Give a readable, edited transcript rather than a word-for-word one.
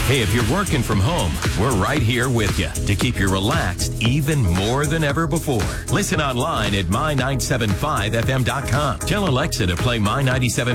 Hey, if you're working from home, we're right here with you to keep you relaxed even more than ever before. Listen online at my975fm.com. Tell Alexa to play My 97